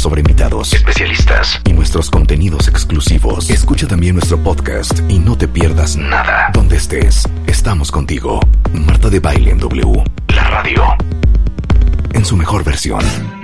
sobre invitados, especialistas y nuestros contenidos exclusivos. Escucha también nuestro podcast y no te pierdas nada. Donde estés, estamos contigo. Marta de Baile en W, la radio, en su mejor versión.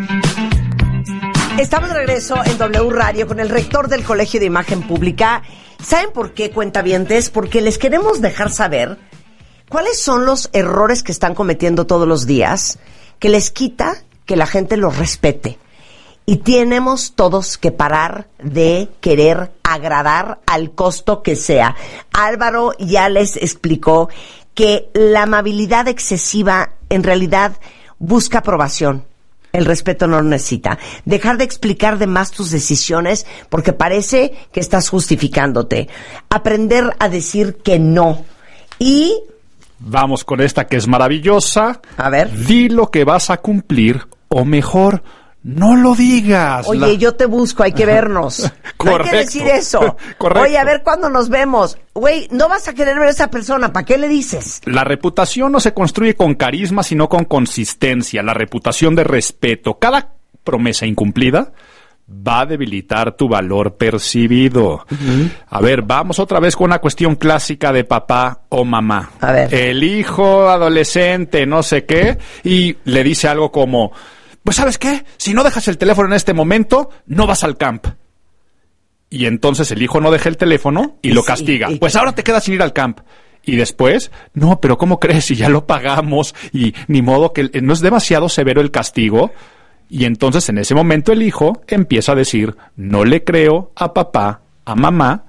Estamos de regreso en W Radio con el rector del Colegio de Imagen Pública. ¿Saben por qué, cuentavientes? Porque les queremos dejar saber cuáles son los errores que están cometiendo todos los días que les quita que la gente los respete. Y tenemos todos que parar de querer agradar al costo que sea. Álvaro ya les explicó que la amabilidad excesiva en realidad busca aprobación. El respeto no lo necesita. Dejar de explicar de más tus decisiones porque parece que estás justificándote. Aprender a decir que no. Y vamos con esta que es maravillosa. A ver. Di lo que vas a cumplir, o mejor, no lo digas. Oye, yo te busco, hay que vernos. No hay que decir eso. Correcto. Oye, a ver cuándo nos vemos. Güey, no vas a querer ver a esa persona, ¿para qué le dices? La reputación no se construye con carisma, sino con consistencia. La reputación de respeto. Cada promesa incumplida va a debilitar tu valor percibido. Uh-huh. A ver, vamos otra vez con una cuestión clásica de papá o mamá. A ver. El hijo adolescente, no sé qué, y le dice algo como: pues ¿sabes qué? Si no dejas el teléfono en este momento, no vas al camp. Y entonces el hijo no deja el teléfono y lo castiga. Pues ahora te quedas sin ir al camp. Y después, no, pero ¿cómo crees? Si ya lo pagamos y ni modo que no es demasiado severo el castigo. Y entonces en ese momento el hijo empieza a decir: no le creo a papá, a mamá.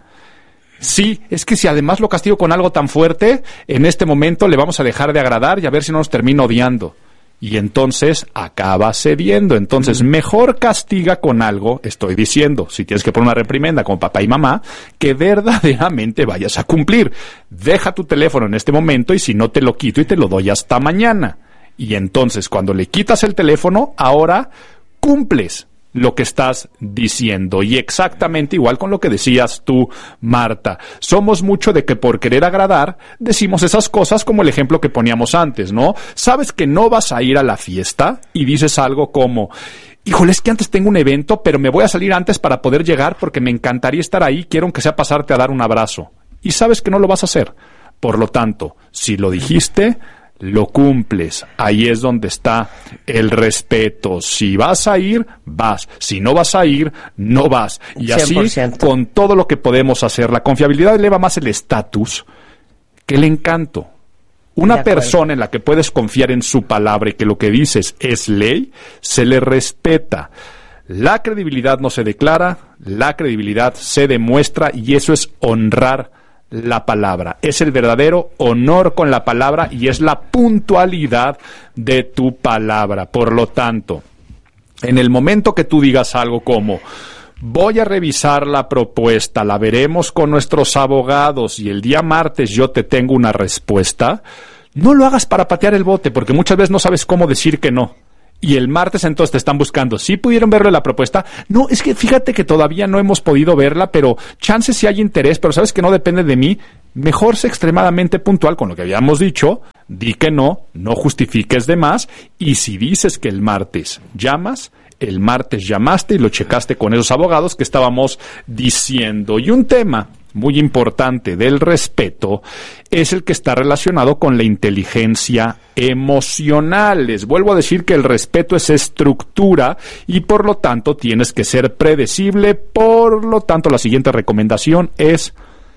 Sí, es que si además lo castigo con algo tan fuerte, en este momento le vamos a dejar de agradar y a ver si no nos termina odiando. Y entonces acaba cediendo. Entonces, mejor castiga con algo, estoy diciendo, si tienes que poner una reprimenda con papá y mamá, que verdaderamente vayas a cumplir. Deja tu teléfono en este momento y si no te lo quito y te lo doy hasta mañana. Y entonces, cuando le quitas el teléfono, ahora cumples lo que estás diciendo. Y exactamente igual con lo que decías tú, Marta. Somos mucho de que por querer agradar decimos esas cosas como el ejemplo que poníamos antes, ¿no? Sabes que no vas a ir a la fiesta y dices algo como: híjole, es que antes tengo un evento, pero me voy a salir antes para poder llegar porque me encantaría estar ahí, quiero aunque sea pasarte a dar un abrazo. Y sabes que no lo vas a hacer. Por lo tanto, si lo dijiste, lo cumples. Ahí es donde está el respeto. Si vas a ir, vas. Si no vas a ir, no vas. Y así 100%. Con todo lo que podemos hacer. La confiabilidad eleva más el estatus que el encanto. Una persona en la que puedes confiar en su palabra y que lo que dices es ley, se le respeta. La credibilidad no se declara, la credibilidad se demuestra, y eso es honrar la palabra. Es el verdadero honor con la palabra y es la puntualidad de tu palabra. Por lo tanto, en el momento que tú digas algo como: voy a revisar la propuesta, la veremos con nuestros abogados y el día martes yo te tengo una respuesta, no lo hagas para patear el bote, porque muchas veces no sabes cómo decir que no. Y el martes entonces te están buscando. ¿Sí pudieron verlo la propuesta? No, es que fíjate que todavía no hemos podido verla, pero chances si hay interés, pero sabes que no depende de mí. Mejor sé extremadamente puntual con lo que habíamos dicho. Di que no justifiques de más. Y si dices que el martes llamas, el martes llamaste y lo checaste con esos abogados que estábamos diciendo. Y un tema muy importante del respeto es el que está relacionado con la inteligencia emocional. Les vuelvo a decir que el respeto es estructura y por lo tanto tienes que ser predecible. Por lo tanto, la siguiente recomendación es: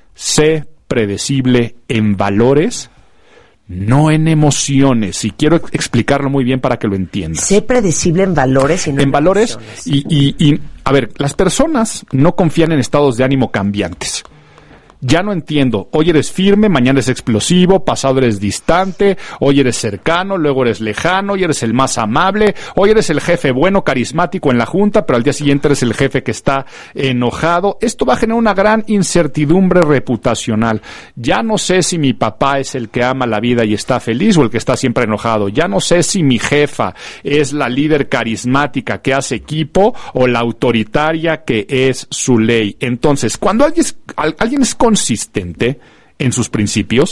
sé predecible en valores, no en emociones. Y quiero explicarlo muy bien para que lo entiendas. Sé predecible en valores y no en valores. emociones. Y a ver, las personas no confían en estados de ánimo cambiantes. Ya no entiendo, hoy eres firme, mañana eres explosivo, pasado eres distante, hoy eres cercano, luego eres lejano, hoy eres el más amable, hoy eres el jefe bueno, carismático en la junta, pero al día siguiente eres el jefe que está enojado. Esto va a generar una gran incertidumbre reputacional. Ya no sé si mi papá es el que ama la vida y está feliz o el que está siempre enojado. Ya no sé si mi jefa es la líder carismática que hace equipo o la autoritaria que es su ley. Entonces, cuando alguien es consistente en sus principios,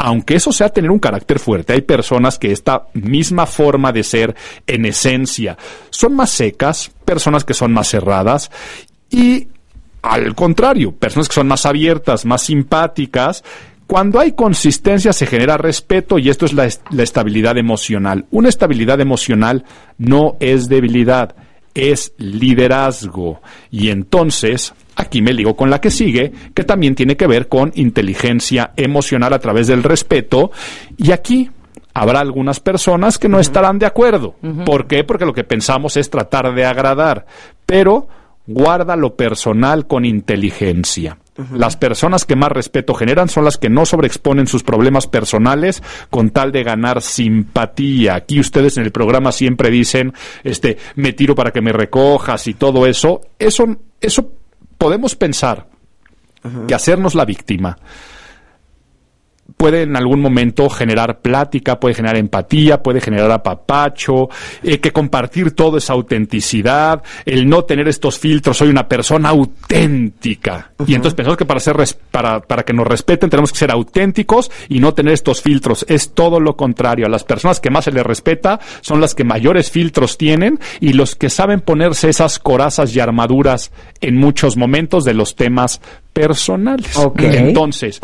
aunque eso sea tener un carácter fuerte, hay personas que esta misma forma de ser, en esencia, son más secas, personas que son más cerradas, y al contrario, personas que son más abiertas, más simpáticas. Cuando hay consistencia se genera respeto, y esto es la estabilidad emocional. Una estabilidad emocional no es debilidad, es liderazgo. Y entonces, aquí me ligo con la que sigue, que también tiene que ver con inteligencia emocional a través del respeto. Y aquí habrá algunas personas que no estarán de acuerdo. ¿Por qué? Porque lo que pensamos es tratar de agradar. Pero guarda lo personal con inteligencia. Las personas que más respeto generan son las que no sobreexponen sus problemas personales con tal de ganar simpatía. Aquí ustedes en el programa siempre dicen, me tiro para que me recojas y todo eso. Eso podemos pensar que hacernos la víctima puede en algún momento generar plática, puede generar empatía, puede generar apapacho, que compartir todo es autenticidad, el no tener estos filtros, soy una persona auténtica. Y entonces pensamos que para que nos respeten tenemos que ser auténticos y no tener estos filtros. Es todo lo contrario. A las personas que más se les respeta son las que mayores filtros tienen y los que saben ponerse esas corazas y armaduras en muchos momentos de los temas personales. Entonces,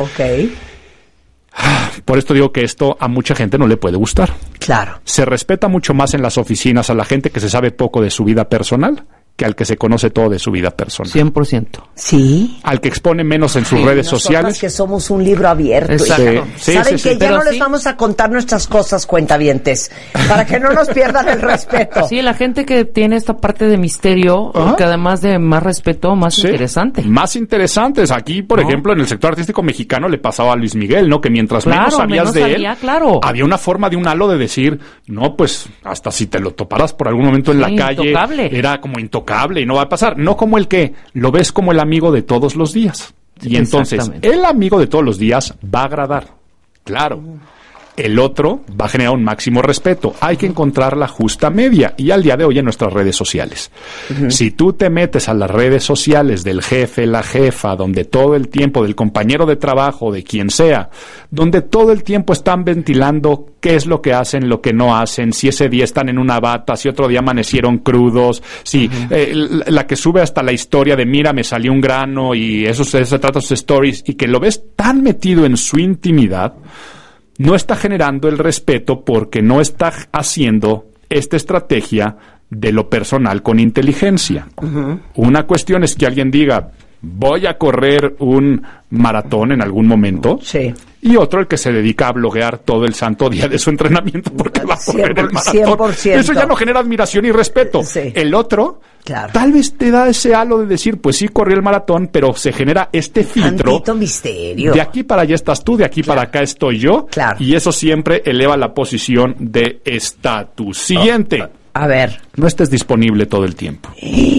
por esto digo que esto a mucha gente no le puede gustar. Claro. Se respeta mucho más en las oficinas a la gente que se sabe poco de su vida personal que al que se conoce todo de su vida personal. 100%. Sí. Al que expone menos en sus redes sociales. Que somos un libro abierto. Exacto. Saben que ya no les vamos a contar nuestras cosas, cuentavientes, para que no nos pierdan el respeto. Sí, la gente que tiene esta parte de misterio, que además de más respeto, más interesante. Más interesantes. Aquí, por ejemplo, en el sector artístico mexicano le pasaba a Luis Miguel, ¿no? Que mientras menos sabías de él, había una forma de un halo de decir, no, pues, hasta si te lo toparas por algún momento en la calle, era como intocable y no va a pasar. No como el que lo ves como el amigo de todos los días. Y entonces, el amigo de todos los días va a agradar. Claro. El otro va a generar un máximo respeto. Hay que encontrar la justa media. Y al día de hoy en nuestras redes sociales. Si tú te metes a las redes sociales del jefe, la jefa, donde todo el tiempo, del compañero de trabajo, de quien sea, donde todo el tiempo están ventilando qué es lo que hacen, lo que no hacen, si ese día están en una bata, si otro día amanecieron crudos, si la que sube hasta la historia de mira, me salió un grano, y eso se trata de sus stories, y que lo ves tan metido en su intimidad, no está generando el respeto porque no está haciendo esta estrategia de lo personal con inteligencia. Una cuestión es que alguien diga, voy a correr un maratón en algún momento. Sí. Y otro el que se dedica a bloguear todo el santo día de su entrenamiento porque va a correr el maratón. 100%. Eso ya no genera admiración y respeto. Sí. El otro, tal vez te da ese halo de decir, pues sí, corrí el maratón, pero se genera este filtro. Tantito misterio. De aquí para allá estás tú, de aquí para acá estoy yo. Claro. Y eso siempre eleva la posición de estatus. Siguiente. A ver. No estés disponible todo el tiempo.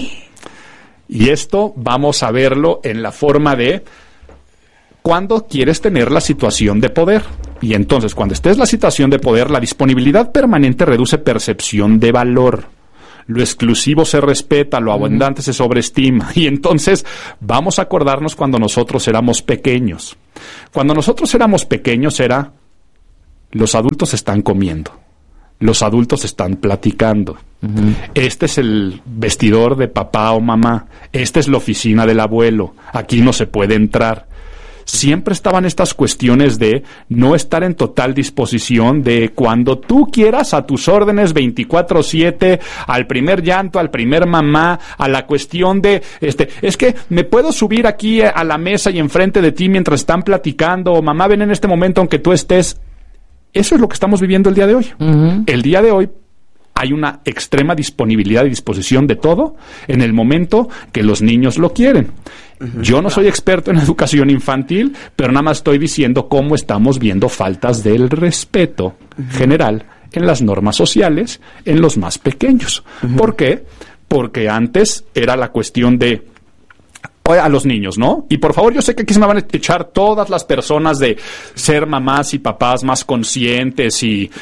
Y esto vamos a verlo en la forma de cuando quieres tener la situación de poder. Y entonces, cuando estés en la situación de poder, la disponibilidad permanente reduce percepción de valor. Lo exclusivo se respeta, lo abundante se sobreestima. Y entonces vamos a acordarnos cuando nosotros éramos pequeños. Cuando nosotros éramos pequeños era, los adultos están comiendo. Los adultos están platicando. Este es el vestidor de papá o mamá. Esta es la oficina del abuelo. Aquí no se puede entrar. Siempre estaban estas cuestiones de no estar en total disposición de cuando tú quieras a tus órdenes 24/7, al primer llanto, al primer mamá, a la cuestión de, es que me puedo subir aquí a la mesa y enfrente de ti mientras están platicando, o mamá ven en este momento aunque tú estés. Eso es lo que estamos viviendo el día de hoy. El día de hoy hay una extrema disponibilidad y disposición de todo en el momento que los niños lo quieren. Yo no soy experto en educación infantil, pero nada más estoy diciendo cómo estamos viendo faltas del respeto general en las normas sociales en los más pequeños. ¿Por qué? Porque antes era la cuestión de a los niños, ¿no? Y por favor, yo sé que aquí se me van a echar todas las personas de ser mamás y papás más conscientes y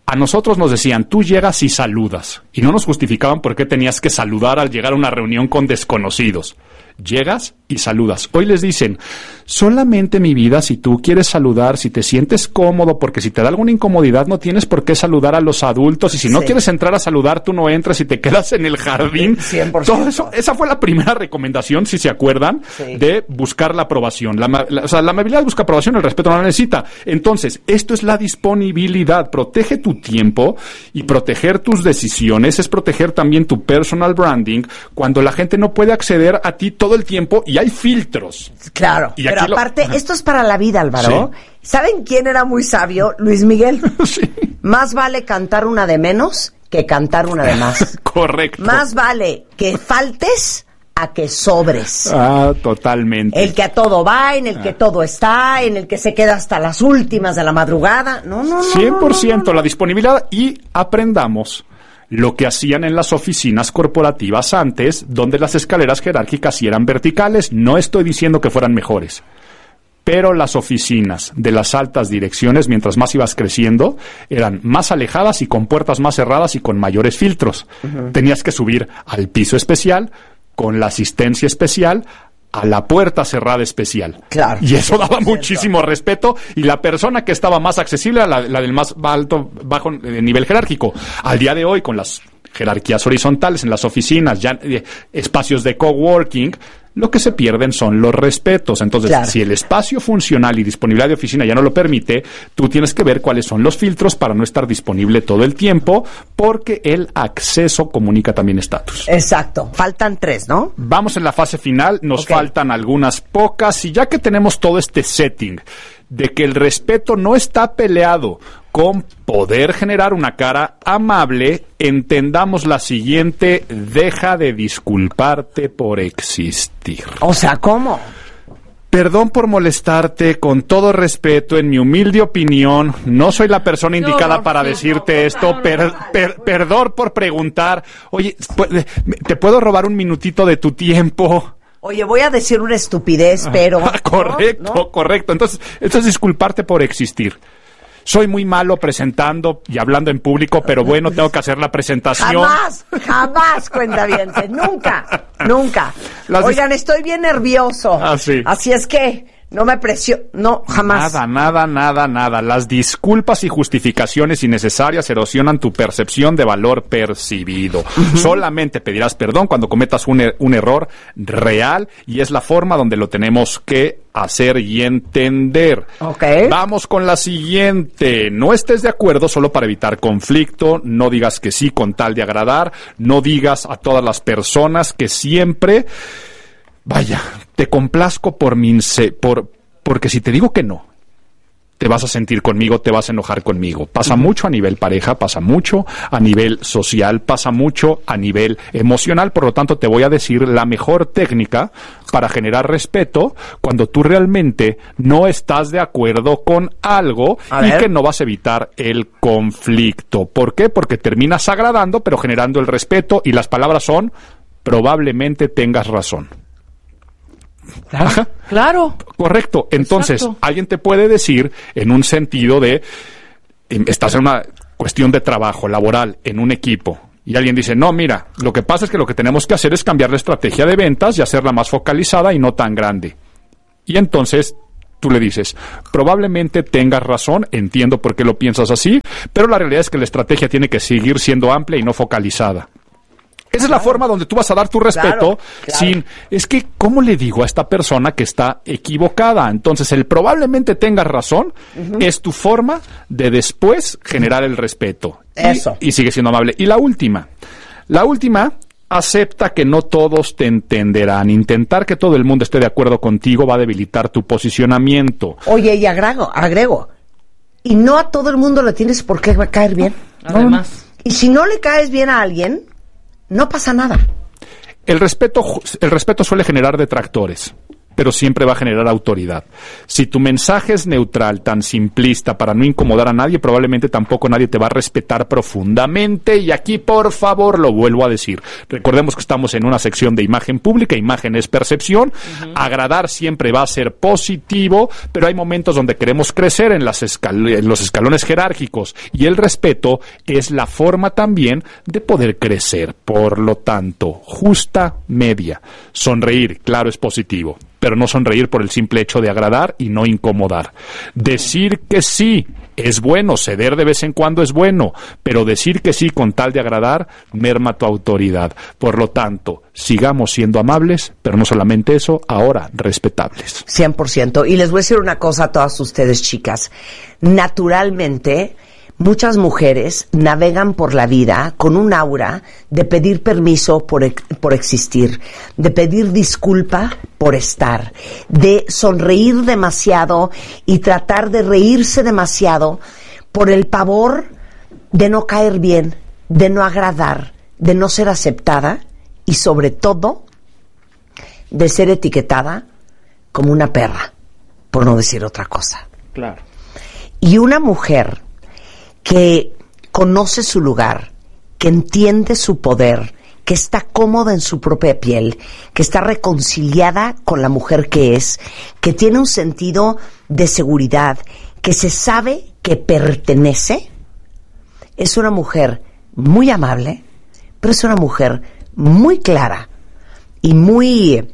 A nosotros nos decían, tú llegas y saludas. Y no nos justificaban por qué tenías que saludar al llegar a una reunión con desconocidos. Llegas y saludas. Hoy les dicen, solamente mi vida, si tú quieres saludar, si te sientes cómodo, porque si te da alguna incomodidad no tienes por qué saludar a los adultos, y si no quieres entrar a saludar, tú no entras y te quedas en el jardín. 100%. Todo eso, esa fue la primera recomendación, si se acuerdan, de buscar la aprobación. La amabilidad busca aprobación, el respeto no la necesita. Entonces, esto es la disponibilidad. Protege tu tiempo, y proteger tus decisiones es proteger también tu personal branding cuando la gente no puede acceder a ti todo el tiempo y hay filtros. Claro, y pero aparte, esto es para la vida, Álvaro. Sí. ¿Saben quién era muy sabio? Luis Miguel. Sí. Más vale cantar una de menos que cantar una de más. Correcto. Más vale que faltes a que sobres. Totalmente. El que a todo va, en el que todo está, en el que se queda hasta las últimas de la madrugada. No. 100% no. La disponibilidad, y aprendamos lo que hacían en las oficinas corporativas antes, donde las escaleras jerárquicas sí eran verticales. No estoy diciendo que fueran mejores, pero las oficinas de las altas direcciones, mientras más ibas creciendo, eran más alejadas y con puertas más cerradas y con mayores filtros. Tenías que subir al piso especial, con la asistencia especial, a la puerta cerrada especial. Claro. Y eso daba muchísimo respeto, y la persona que estaba más accesible a la del más bajo nivel jerárquico. Al día de hoy, con las jerarquías horizontales en las oficinas, ya espacios de coworking, lo que se pierden son los respetos. Entonces, si el espacio funcional y disponibilidad de oficina ya no lo permite, tú tienes que ver cuáles son los filtros para no estar disponible todo el tiempo, porque el acceso comunica también estatus. Exacto. Faltan 3, ¿no? Vamos en la fase final, nos faltan algunas pocas, y ya que tenemos todo este setting de que el respeto no está peleado con poder generar una cara amable, entendamos la siguiente: deja de disculparte por existir. O sea, ¿cómo? Perdón por molestarte, con todo respeto, en mi humilde opinión, no soy la persona indicada para decirte esto. Perdón por preguntar. Oye, ¿te puedo robar un minutito de tu tiempo? Oye, voy a decir una estupidez, pero... Correcto. Entonces, disculparte por existir. Soy muy malo presentando y hablando en público, pero bueno, tengo que hacer la presentación. Jamás, cuentavientes, nunca. Oigan, estoy bien nervioso. Sí. Así es que no me presiono, no, jamás. Nada. Las disculpas y justificaciones innecesarias erosionan tu percepción de valor percibido. Solamente pedirás perdón cuando cometas un error real, y es la forma donde lo tenemos que hacer y entender. Vamos con la siguiente. No estés de acuerdo solo para evitar conflicto. No digas que sí con tal de agradar. No digas a todas las personas que siempre... Vaya, te complazco porque si te digo que no, te vas a sentir conmigo, te vas a enojar conmigo. Pasa mucho a nivel pareja, pasa mucho a nivel social, pasa mucho a nivel emocional. Por lo tanto, te voy a decir la mejor técnica para generar respeto cuando tú realmente no estás de acuerdo con algo y que no vas a evitar el conflicto. ¿Por qué? Porque terminas agradando, pero generando el respeto, y las palabras son: probablemente tengas razón. Claro. Correcto. Entonces, alguien te puede decir, en un sentido de, estás en una cuestión de trabajo laboral, en un equipo, y alguien dice: no, mira, lo que pasa es que lo que tenemos que hacer es cambiar la estrategia de ventas y hacerla más focalizada y no tan grande. Y entonces tú le dices: probablemente tengas razón, entiendo por qué lo piensas así, pero la realidad es que la estrategia tiene que seguir siendo amplia y no focalizada. Esa es la forma donde tú vas a dar tu respeto sin... Es que, ¿cómo le digo a esta persona que está equivocada? Entonces, el probablemente tengas razón es tu forma de después generar el respeto. Eso. Y sigue siendo amable. Y la última, acepta que no todos te entenderán. Intentar que todo el mundo esté de acuerdo contigo va a debilitar tu posicionamiento. Oye, y agrego, y no a todo el mundo le tienes por qué caer bien. Además. Y si no le caes bien a alguien... no pasa nada. El respeto suele generar detractores. pero siempre va a generar autoridad. Si tu mensaje es neutral, tan simplista, para no incomodar a nadie, probablemente tampoco nadie te va a respetar profundamente. Y aquí, por favor, lo vuelvo a decir. Recordemos que estamos en una sección de imagen pública, imagen es percepción. Agradar siempre va a ser positivo, pero hay momentos donde queremos crecer en los escalones jerárquicos, y el respeto es la forma también de poder crecer. Por lo tanto, justa media. Sonreír, claro, es positivo, pero no sonreír por el simple hecho de agradar y no incomodar. Decir que sí es bueno, ceder de vez en cuando es bueno, pero decir que sí con tal de agradar merma tu autoridad. Por lo tanto, sigamos siendo amables, pero no solamente eso, ahora respetables. 100%. Y les voy a decir una cosa a todas ustedes, chicas. Naturalmente, muchas mujeres navegan por la vida con un aura de pedir permiso por existir, de pedir disculpa por estar, de sonreír demasiado y tratar de reírse demasiado por el pavor de no caer bien, de no agradar, de no ser aceptada y sobre todo de ser etiquetada como una perra, por no decir otra cosa. Claro. Y una mujer que conoce su lugar, que entiende su poder, que está cómoda en su propia piel, que está reconciliada con la mujer que es, que tiene un sentido de seguridad, que se sabe que pertenece, es una mujer muy amable, pero es una mujer muy clara y muy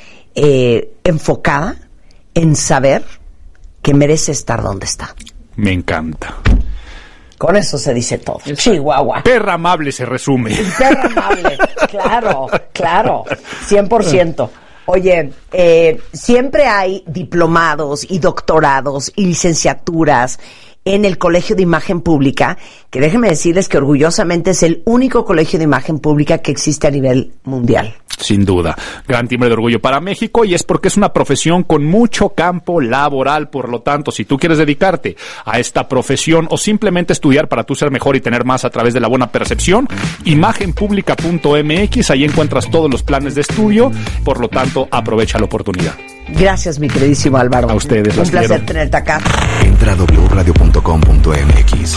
enfocada en saber que merece estar donde está. Me encanta. Con eso se dice todo. Chihuahua. Perra amable se resume. Perra amable. Claro. 100%. Oye, siempre hay diplomados y doctorados y licenciaturas en el Colegio de Imagen Pública, que déjenme decirles que orgullosamente es el único colegio de imagen pública que existe a nivel mundial. Sin duda, gran timbre de orgullo para México, y es porque es una profesión con mucho campo laboral. Por lo tanto, si tú quieres dedicarte a esta profesión o simplemente estudiar para tú ser mejor y tener más a través de la buena percepción, imagenpublica.mx, ahí encuentras todos los planes de estudio. Por lo tanto, aprovecha la oportunidad. Gracias, mi queridísimo Álvaro. A ustedes, un placer tenerte acá. Entra a wradio.com.mx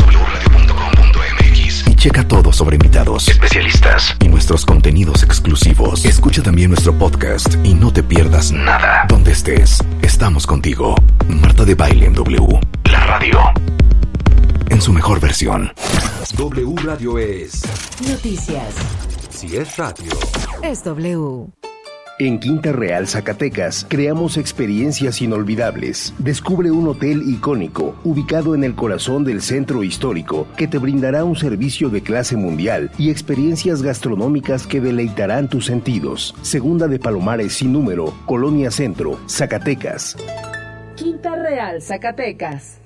y checa todo sobre invitados, especialistas y nuestros contenidos exclusivos. Escucha también nuestro podcast y no te pierdas nada. Donde estés, estamos contigo. Marta de Baile en W, la radio, en su mejor versión. W Radio es noticias. Si es radio, Es W. En Quinta Real, Zacatecas, creamos experiencias inolvidables. Descubre un hotel icónico, ubicado en el corazón del centro histórico, que te brindará un servicio de clase mundial y experiencias gastronómicas que deleitarán tus sentidos. Segunda de Palomares sin número, Colonia Centro, Zacatecas. Quinta Real, Zacatecas.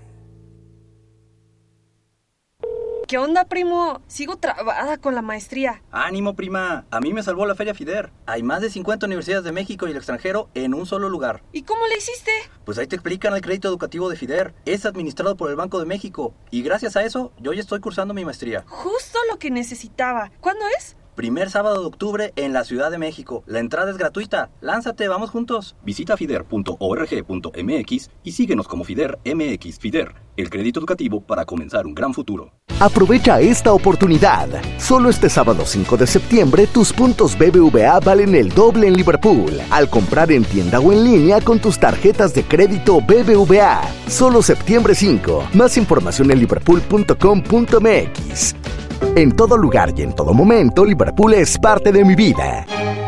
¿Qué onda, primo? Sigo trabada con la maestría. ¡Ánimo, prima! A mí me salvó la Feria FIDER. Hay más de 50 universidades de México y el extranjero en un solo lugar. ¿Y cómo le hiciste? Pues ahí te explican el crédito educativo de FIDER. Es administrado por el Banco de México. Y gracias a eso, yo ya estoy cursando mi maestría. Justo lo que necesitaba. ¿Cuándo es? Primer sábado de octubre en la Ciudad de México. La entrada es gratuita. Lánzate, vamos juntos. Visita fider.org.mx y síguenos como FIDER MX. FIDER, el crédito educativo para comenzar un gran futuro. Aprovecha esta oportunidad. Solo este sábado 5 de septiembre, tus puntos BBVA valen el doble en Liverpool al comprar en tienda o en línea con tus tarjetas de crédito BBVA. Solo septiembre 5. Más información en liverpool.com.mx. En todo lugar y en todo momento, Liverpool es parte de mi vida.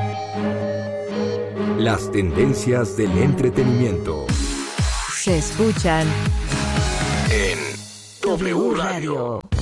las tendencias del entretenimiento Se escuchan en W Radio.